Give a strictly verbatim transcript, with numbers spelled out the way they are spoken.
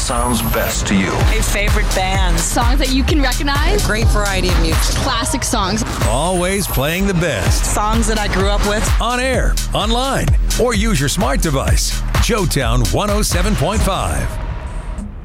sounds best to you. My favorite bands. Songs that you can recognize. A great variety of music. Classic songs. Always playing the best. Songs that I grew up with. On air, online, or use your smart device. Joetown one oh seven point five.